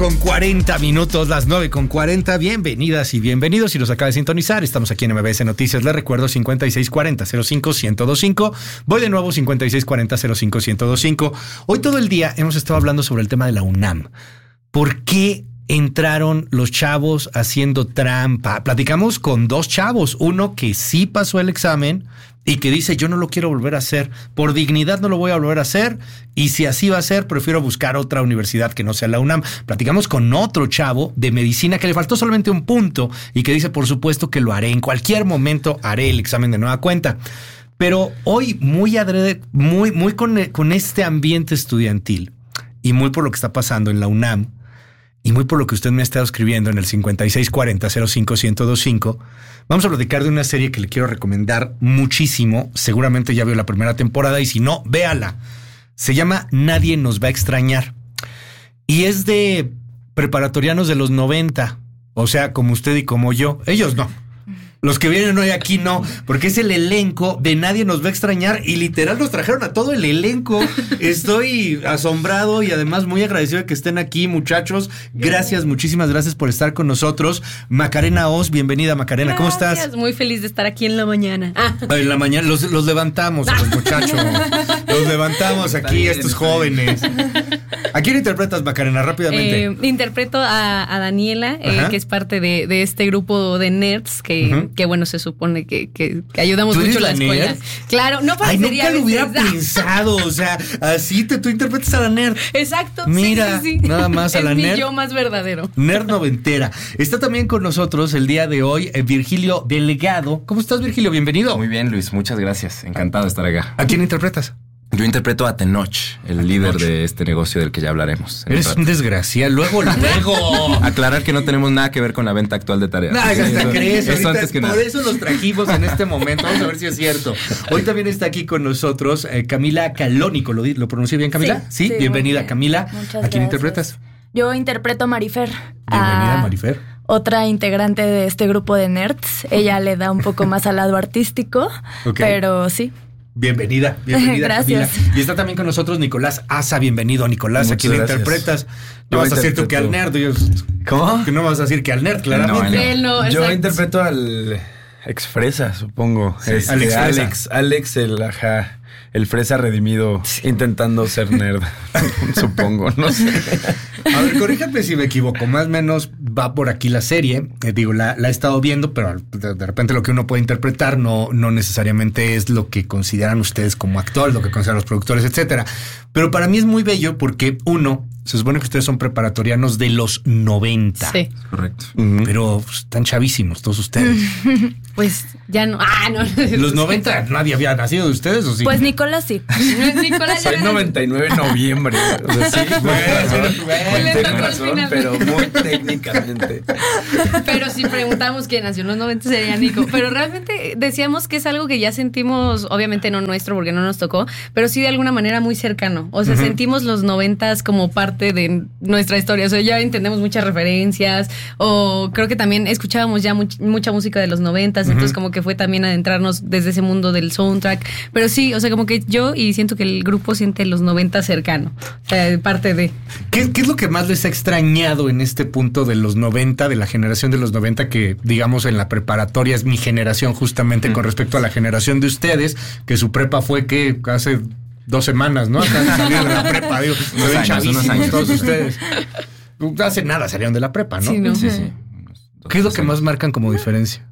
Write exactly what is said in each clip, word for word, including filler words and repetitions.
Con cuarenta minutos, las nueve con cuarenta. Bienvenidas y bienvenidos. Si nos acaba de sintonizar, estamos aquí en M B S Noticias. Les recuerdo cincuenta y seis cuarenta cero cinco ciento veinticinco. Voy de nuevo cincuenta y seis cuarenta cero cinco ciento veinticinco. Hoy todo el día hemos estado hablando sobre el tema de la UNAM. ¿Por qué entraron los chavos haciendo trampa? Platicamos con dos chavos. Uno que sí pasó el examen y que dice, yo no lo quiero volver a hacer. Por dignidad no lo voy a volver a hacer. Y si así va a ser, prefiero buscar otra universidad que no sea la UNAM. Platicamos con otro chavo de medicina que le faltó solamente un punto y que dice, por supuesto que lo haré. En cualquier momento haré el examen de nueva cuenta. Pero hoy, muy adrede, muy, muy con, con este ambiente estudiantil y muy por lo que está pasando en la UNAM, y muy por lo que usted me ha estado escribiendo en el cincuenta y seis cuarenta cero cinco ciento veinticinco, vamos a platicar de una serie que le quiero recomendar muchísimo. Seguramente ya vio la primera temporada y si no, véala. Se llama Nadie nos va a extrañar. Y es de preparatorianos de los noventa. O sea, como usted y como yo. Ellos no. Los que vienen hoy aquí no, porque es el elenco de Nadie nos va a extrañar y literal nos trajeron a todo el elenco. Estoy asombrado y además muy agradecido de que estén aquí, muchachos. Gracias, muchísimas gracias por estar con nosotros. Macarena Oz, bienvenida, Macarena, ¿cómo estás? Gracias, muy feliz de estar aquí en la mañana. Ah. En la mañana los, los levantamos a los muchachos. Los levantamos aquí, a estos jóvenes. ¿A quién interpretas, Macarena, rápidamente? Eh, interpreto a, a Daniela, eh, que es parte de, de este grupo de nerds que... Uh-huh. Que bueno, se supone que, que, que ayudamos mucho a la escuela. Nerd? Claro, no parecería. Ay, nunca lo hubiera pensado, o sea, así te tú interpretas a la nerd. Exacto. Mira, sí, sí, sí. Nada más a es la mi nerd. yo más verdadero. Nerd noventera. Está también con nosotros el día de hoy eh, Virgilio Delgado. ¿Cómo estás, Virgilio? Bienvenido. Muy bien, Luis, muchas gracias. Encantado de estar acá. ¿A quién interpretas? Yo interpreto a Tenoch, el a líder Tenoch. de este negocio del que ya hablaremos. Eres un desgraciado. Luego, luego. Aclarar que no tenemos nada que ver con la venta actual de tareas. No, hasta eso, crees. Eso antes que por nada. Eso los trajimos en este momento. Vamos a ver si es cierto. Hoy también está aquí con nosotros eh, Camila Calónico. ¿Lo, ¿Lo pronuncié bien, Camila? Sí. ¿Sí? sí Bienvenida, Camila. Muchas ¿A quién gracias. interpretas? Yo interpreto a Marifer. Bienvenida, a Marifer. Otra integrante de este grupo de nerds. Ella le da un poco más al lado artístico, okay. Pero sí. Bienvenida, bienvenida. Gracias. Camila. Y está también con nosotros Nicolás Asa. Bienvenido, Nicolás. Muchas ¿A quién gracias. interpretas? No yo vas a decir tú que al nerd. Yo, ¿Cómo? Que no vas a decir que al nerd, claramente. No, no. No, yo interpreto al Exfresa, supongo. Sí, este, Alex, Alex, Alex, el ajá. El fresa redimido sí. intentando ser nerd, supongo, no sé. A ver, corríjame si me equivoco, más o menos va por aquí la serie, eh, digo, la, la he estado viendo, pero de, de repente lo que uno puede interpretar no, no necesariamente es lo que consideran ustedes como actor, lo que consideran los productores, etcétera. Pero para mí es muy bello porque, uno, se supone que ustedes son preparatorianos de los noventa. Sí. Correcto. Uh-huh. Pero pues, están chavísimos todos ustedes. Pues ya no. Ah, no. Los noventa nadie había nacido de ustedes, ¿o sí? Pues Nicolás sí. Nicolás Soy noventa y nueve de noviembre. O sea, sí, bueno, tiene razón, pero muy técnicamente. Pero si preguntamos quién nació en los noventa sería Nico. Pero realmente decíamos que es algo que ya sentimos, obviamente no nuestro porque no nos tocó, pero sí de alguna manera muy cercano. O sea, uh-huh. sentimos los noventas como parte de nuestra historia. O sea, ya entendemos muchas referencias. O creo que también escuchábamos ya much, mucha música de los noventas. Uh-huh. Entonces como que fue también adentrarnos desde ese mundo del soundtrack. Pero sí, o sea, como que yo y siento que el grupo siente los noventa cercano. O sea, parte de... ¿Qué, ¿Qué es lo que más les ha extrañado en este punto de los noventa, de la generación de los noventa, que digamos en la preparatoria es mi generación justamente mm. con respecto a la generación de ustedes, que su prepa fue que hace dos semanas, ¿no? Acá salieron de la prepa, digo, unos años, chavísimos unos años. Todos ustedes. Hace nada salieron de la prepa, ¿no? Sí, ¿no? Sí, sí. ¿Qué es lo que más marcan como diferencia?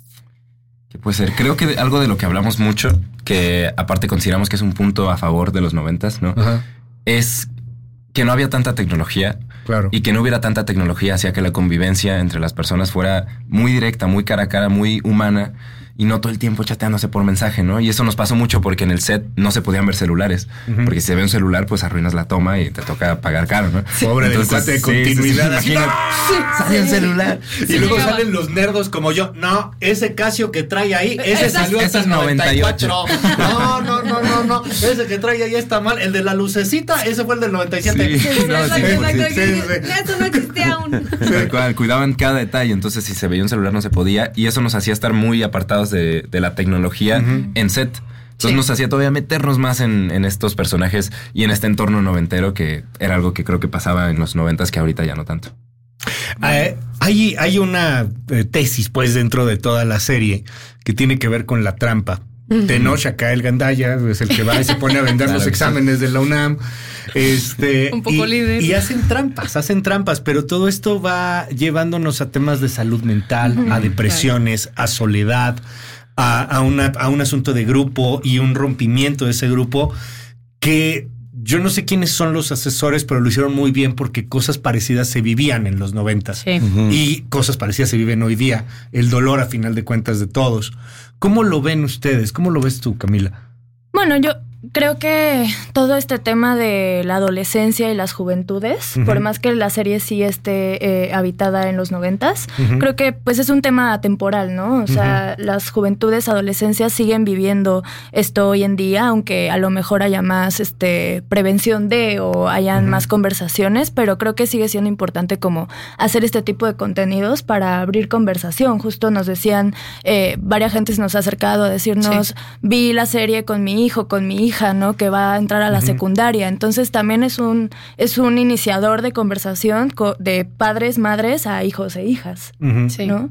¿Qué puede ser? Creo que algo de lo que hablamos mucho, que aparte consideramos que es un punto a favor de los noventas, ¿no? Ajá. Es que no había tanta tecnología. Claro. Y que no hubiera tanta tecnología hacía que la convivencia entre las personas fuera muy directa, muy cara a cara, muy humana. Y no todo el tiempo chateándose por mensaje, ¿no? Y eso nos pasó mucho porque en el set no se podían ver celulares. Uh-huh. Porque si se ve un celular, pues arruinas la toma y te toca pagar caro, ¿no? Sí. Pobre del cuate de continuidad. Sí, sí, sí, sí, sale el celular. Sí, y luego llegaba. Salen los nerdos como yo. No, ese Casio que trae ahí, ese Esas, salió hasta el noventa y ocho. No, no, no, no, no. Ese que trae ahí está mal. El de la lucecita, ese fue el del noventa y siete. Sí, sí, no, exacto, sí, exacto. Sí, sí, sí. Eso no existía aún. Tal cual, cuidaban cada detalle. Entonces, si se veía un celular, no se podía. Y eso nos hacía estar muy apartados de, de la tecnología uh-huh. en set. Entonces sí. nos hacía todavía meternos más en, en estos personajes y en este entorno noventero, que era algo que creo que pasaba en los noventas, que ahorita ya no tanto. Eh, hay, hay una eh, tesis, pues, dentro de toda la serie que tiene que ver con la trampa. Uh-huh. Tenoch, acá el gandalla, es el que va y se pone a vender claro, los exámenes sí. de la UNAM. Este, Un poco y, líder. Y hacen trampas, hacen trampas, pero todo esto va llevándonos a temas de salud mental, uh-huh. a depresiones, claro. a soledad, a, a, una, a un asunto de grupo y un rompimiento de ese grupo que... Yo no sé quiénes son los asesores, pero lo hicieron muy bien porque cosas parecidas se vivían en los noventas sí. uh-huh. y cosas parecidas se viven hoy día. El dolor, a final de cuentas, de todos. ¿Cómo lo ven ustedes? ¿Cómo lo ves tú, Camila? Bueno, yo creo que todo este tema de la adolescencia y las juventudes, uh-huh. por más que la serie sí esté eh, habitada en los noventas, uh-huh. creo que pues es un tema atemporal, ¿no? O sea, uh-huh. las juventudes, adolescencias siguen viviendo esto hoy en día, aunque a lo mejor haya más este prevención de o hayan uh-huh. más conversaciones, pero creo que sigue siendo importante como hacer este tipo de contenidos para abrir conversación. Justo nos decían, eh, varias gentes nos ha acercado a decirnos, sí. vi la serie con mi hijo, con mi hija, hija, ¿no? Que va a entrar a la uh-huh. secundaria. Entonces también es un, es un iniciador de conversación co- de padres, madres a hijos e hijas, uh-huh. sí. ¿no?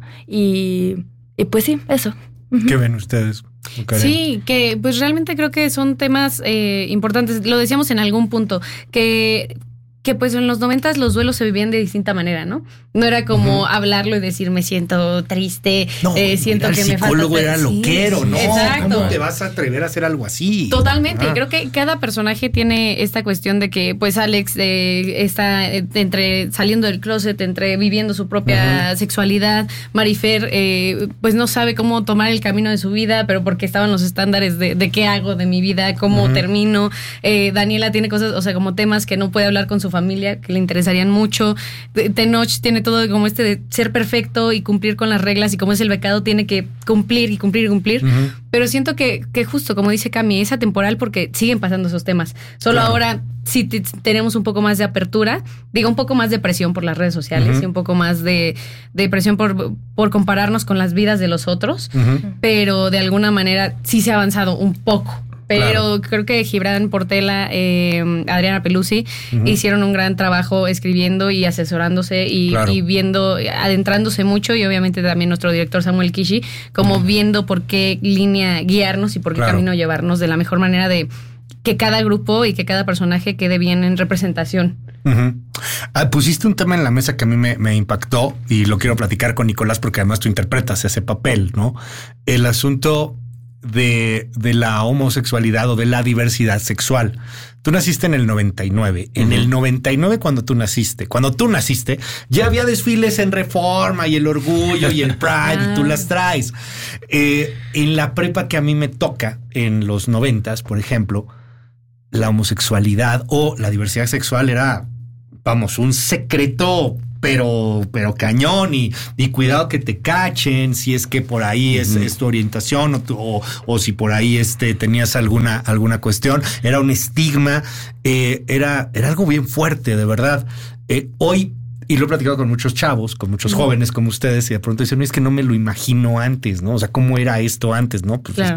Y, y pues sí, eso. Uh-huh. ¿Qué ven ustedes? Karen. Sí, que pues realmente creo que son temas eh, importantes. Lo decíamos en algún punto, que... que pues en los noventas los duelos se vivían de distinta manera, ¿no? No era como uh-huh. hablarlo y decir me siento triste, no, eh, siento que me falta... El psicólogo era loquero, sí, ¿no? Exacto. ¿Cómo te vas a atrever a hacer algo así? Totalmente. Ah. Creo que cada personaje tiene esta cuestión de que pues Alex eh, está entre saliendo del closet, entre viviendo su propia uh-huh. sexualidad. Marifer eh, pues no sabe cómo tomar el camino de su vida, pero porque estaban los estándares de, de qué hago de mi vida, cómo uh-huh. termino. Eh, Daniela tiene cosas, o sea, como temas que no puede hablar con su familia familia que le interesarían mucho. Tenoch tiene todo como este de ser perfecto y cumplir con las reglas, y como es el becado tiene que cumplir y cumplir y cumplir. Uh-huh. Pero siento que, que justo como dice Cami, es atemporal porque siguen pasando esos temas. Solo claro. ahora sí t- tenemos un poco más de apertura, digo un poco más de presión por las redes sociales uh-huh. y un poco más de, de presión por, por compararnos con las vidas de los otros, uh-huh. pero de alguna manera sí se ha avanzado un poco. Pero claro. creo que Gibran Portela, eh, Adriana Pelusi uh-huh. hicieron un gran trabajo escribiendo y asesorándose y, claro. y viendo, adentrándose mucho, y obviamente también nuestro director Samuel Kishi, como uh-huh. viendo por qué línea guiarnos y por qué claro. camino llevarnos de la mejor manera, de que cada grupo y que cada personaje quede bien en representación. Uh-huh. Ah, pusiste un tema en la mesa que a mí me, me impactó y lo quiero platicar con Nicolás porque además tú interpretas ese papel, ¿no? El asunto de, de la homosexualidad o de la diversidad sexual. Tú naciste en el noventa y nueve. Uh-huh. En el noventa y nueve, cuando tú naciste, cuando tú naciste, ya había desfiles en Reforma y el Orgullo y el Pride, y tú las traes. Eh, en la prepa que a mí me toca, en los noventas, por ejemplo, la homosexualidad o la diversidad sexual era, vamos, un secreto, pero, pero cañón, y, y cuidado que te cachen si es que por ahí es, uh-huh. es tu orientación o, tu, o, o si por ahí este, tenías alguna, alguna cuestión. Era un estigma, eh, era, era algo bien fuerte, de verdad. Eh, hoy, y lo he platicado con muchos chavos, con muchos uh-huh. jóvenes como ustedes, y de pronto dicen, no, es que no me lo imagino antes, ¿no? O sea, ¿cómo era esto antes, no? Pues claro.